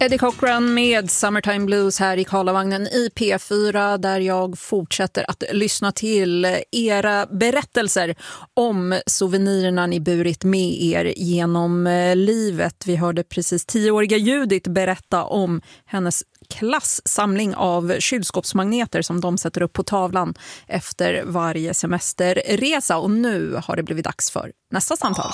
Eddie Cochran med Summertime Blues här i Karlavagnen i P4, där jag fortsätter att lyssna till era berättelser om souvenirerna ni burit med er genom livet. Vi hörde precis 10-åriga Judith berätta om hennes klassamling av kylskåpsmagneter som de sätter upp på tavlan efter varje semesterresa. Och nu har det blivit dags för nästa samtal.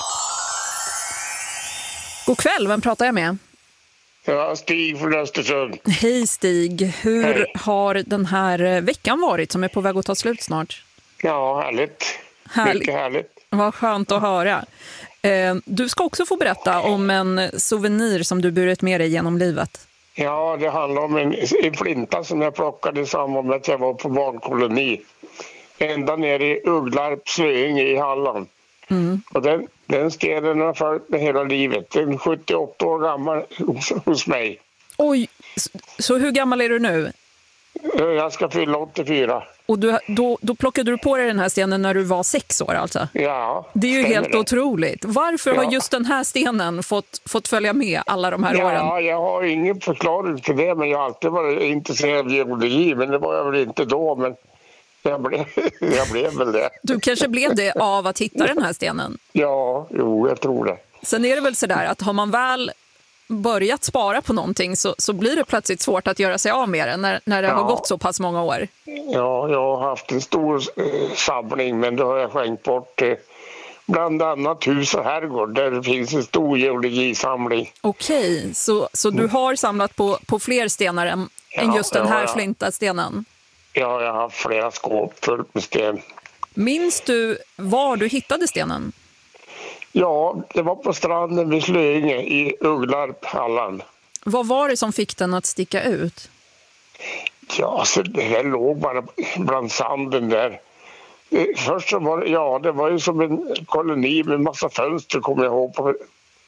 God kväll, vem pratar jag med? Ja, Stig från Östersund. Hej Stig, hur har den här veckan varit som är på väg att ta slut snart? Ja, härligt. Mycket härligt. Vad skönt att höra. Du ska också få berätta om en souvenir som du burit med dig genom livet. Ja, det handlar om en flinta som jag plockade i samband med att jag var på barnkoloni. Ända ner i Ugglarp, Slöinge i Halland. Mm. Och den stenen har följt med hela livet. Den är 78 år gammal hos mig. Oj, så hur gammal är du nu? Jag ska fylla 84. Och då plockade du på dig den här stenen när du var 6 år alltså? Ja. Det är ju helt otroligt. Varför har just den här stenen fått följa med alla de här åren? Ja, jag har ingen förklaring till det, men jag har alltid varit intresserad av geologi. Men det var jag väl inte då, men jag blev väl det. Du kanske blev det av att hitta den här stenen? Ja, jag tror det. Sen är det väl sådär att har man väl börjat spara på någonting så blir det plötsligt svårt att göra sig av med det när det har gått så pass många år. Ja, jag har haft en stor samling, men då har jag skänkt bort bland annat hus och herrgård där det finns en stor geologisamling. Okej, så du har samlat på fler stenar än just den här flintastenen? Ja, jag har haft flera skåp fullt med sten. Minns du var du hittade stenen? Ja, det var på stranden vid Slöinge i Ugglarp, Halland. Vad var det som fick den att sticka ut? Ja, så det låg bara bland sanden där. Först så var det var ju som en koloni med massa fönster, kommer jag ihåg, på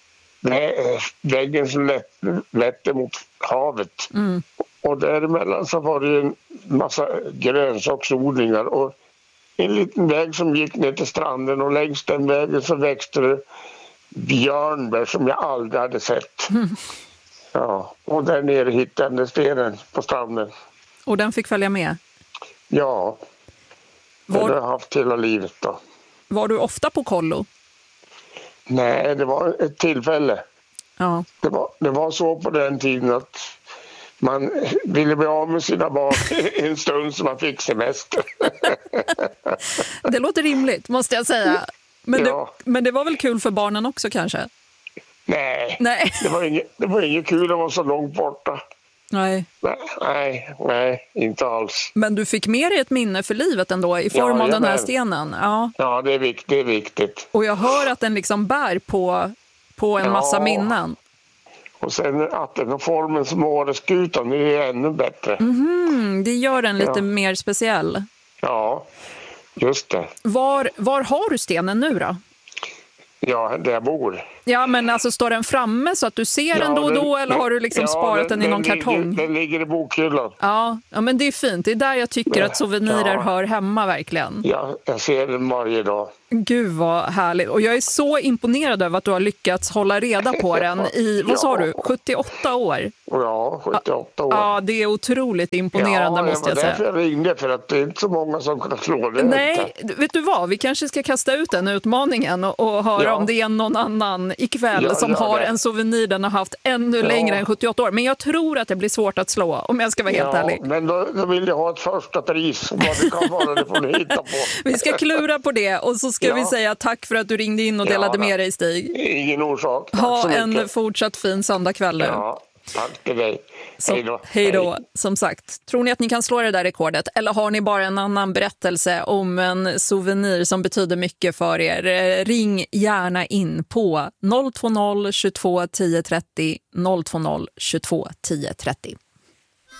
väggen som ledde mot havet. Mm. Och däremellan så var det en massa grönsaksodlingar och en liten väg som gick ner till stranden, och längs den vägen så växte det björnbär som jag aldrig hade sett. Mm. Ja, och där nere hittade jag stenen på stranden. Och den fick följa med? Ja, det har jag haft hela livet då. Var du ofta på kollo? Nej, det var ett tillfälle. Ja. Det var så på den tiden att man ville bli av med sina barn en stund som man fick semester. Det låter rimligt, måste jag säga. Men det var väl kul för barnen också kanske? Nej. Det var inget kul att vara så långt borta. Nej, inte alls. Men du fick med dig ett minne för livet ändå i form av den här stenen. Ja, det är viktigt. Och jag hör att den liksom bär på en massa minnen. Och sen att den har formen som åreskutan, det är ännu bättre. Det gör den lite mer speciell. Ja, just det. Var har du stenen nu då? Ja, där jag bor. Ja, men alltså står den framme så att du ser den då och då, eller har du liksom sparat den i någon kartong? Den ligger i bokhyllan. Ja, men det är fint. Det är där jag tycker att souvenirer hör hemma verkligen. Ja, jag ser den varje dag. Gud vad härligt. Och jag är så imponerad över att du har lyckats hålla reda på den i, vad sa du, 78 år? Ja, 78 år. Ja, det är otroligt imponerande måste jag säga. Ja, därför jag ringde, för att det är inte så många som kan slå det. Nej, vet du vad? Vi kanske ska kasta ut den utmaningen och höra om det är någon annan ikväll som har en souvenir den har haft ännu längre än 78 år. Men jag tror att det blir svårt att slå, om jag ska vara helt ärlig. Men då vill jag ha ett första pris. Vad det kan vara, det får ni hitta på. Vi ska klura på det, och så ska vi säga tack för att du ringde in och delade med dig, Stig. Ingen orsak. Ha en fortsatt fin söndagkväll nu. Ja, tack till dig. Hej då. Som sagt, tror ni att ni kan slå det där rekordet? Eller har ni bara en annan berättelse om en souvenir som betyder mycket för er? Ring gärna in på 020 22 10 30 020 22 10 30.